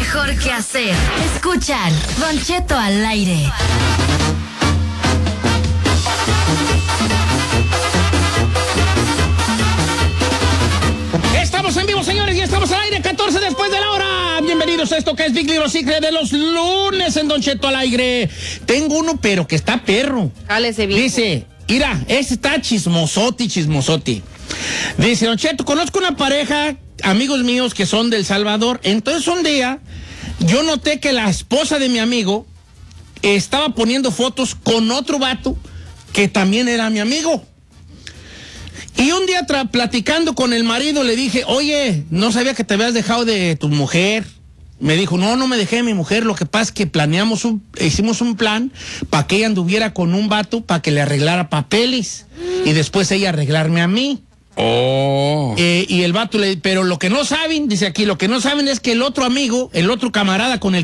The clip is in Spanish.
mejor que hacer. Escuchar Don Cheto al aire. Estamos en vivo, señores, y estamos al aire, 14 después de la hora. Bienvenidos a esto que es Big Little Secret de los lunes en Don Cheto al aire. Tengo uno, pero que está perro. Jálese bien. Dice, mira, ese está chismosoti. Dice, Don Cheto, conozco una pareja, amigos míos que son del Salvador. Entonces un día yo noté que la esposa de mi amigo estaba poniendo fotos con otro vato que también era mi amigo. Y un día platicando con el marido le dije, oye, no sabía que te habías dejado de tu mujer. Me dijo, no me dejé de mi mujer, lo que pasa es que hicimos un plan para que ella anduviera con un vato para que le arreglara papeles y después ella arreglarme a mí. Oh. Y el vato pero lo que no saben, dice aquí, lo que no saben es que el otro amigo, el otro camarada con el